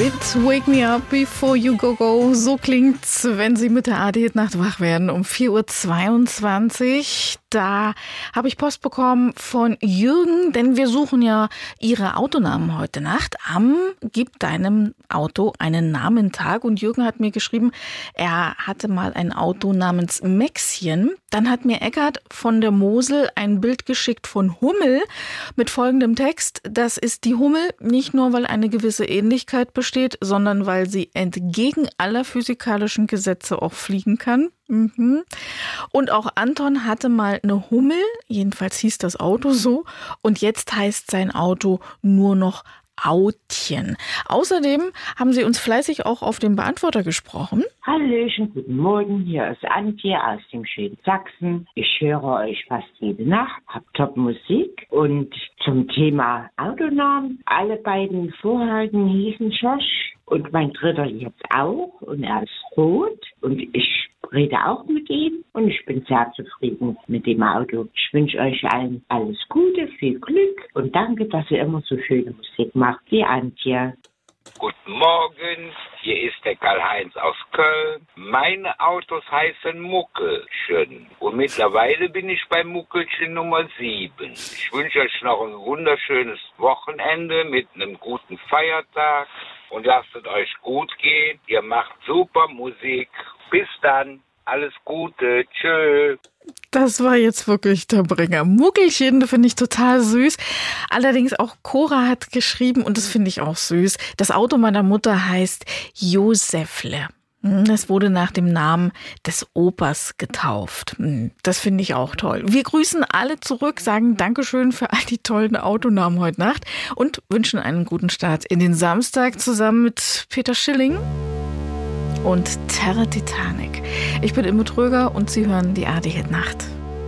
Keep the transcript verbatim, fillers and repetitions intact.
It's Wake Me Up Before You Go Go. So klingt's, wenn Sie mit der A D Nacht wach werden um vier Uhr zweiundzwanzig. Da habe ich Post bekommen von Jürgen, denn wir suchen ja Ihre Autonamen heute Nacht am Gib deinem Auto einen Namentag. Und Jürgen hat mir geschrieben, er hatte mal ein Auto namens Mäxchen. Dann hat mir Eckart von der Mosel ein Bild geschickt von Hummel mit folgendem Text. Das ist die Hummel, nicht nur, weil eine gewisse Ähnlichkeit besteht, sondern weil sie entgegen aller physikalischen Gesetze auch fliegen kann. Mhm. Und auch Anton hatte mal eine Hummel, jedenfalls hieß das Auto so, und jetzt heißt sein Auto nur noch Autchen. Außerdem haben sie uns fleißig auch auf dem Beantworter gesprochen. Hallöchen, guten Morgen, hier ist Antje aus dem schönen Sachsen. Ich höre euch fast jede Nacht, hab top Musik und zum Thema Autonamen. Alle beiden vorherigen hießen Josh und mein dritter jetzt auch und er ist rot und ich rede auch mit ihm und ich bin sehr zufrieden mit dem Auto. Ich wünsche euch allen alles Gute, viel Glück und danke, dass ihr immer so schöne Musik macht. Die Antje. Guten Morgen, hier ist der Karl-Heinz aus Köln. Meine Autos heißen Muckelchen und mittlerweile bin ich bei Muckelchen Nummer sieben. Ich wünsche euch noch ein wunderschönes Wochenende mit einem guten Feiertag und lasst es euch gut gehen. Ihr macht super Musik. Bis dann, alles Gute, tschö. Das war jetzt wirklich der Bringer. Muckelchen finde ich total süß. Allerdings auch Cora hat geschrieben, und das finde ich auch süß, das Auto meiner Mutter heißt Josefle. Es wurde nach dem Namen des Opas getauft. Das finde ich auch toll. Wir grüßen alle zurück, sagen Dankeschön für all die tollen Autonamen heute Nacht und wünschen einen guten Start in den Samstag zusammen mit Peter Schilling und Terra Titanic. Ich bin Imme Tröger und Sie hören die A D Nacht.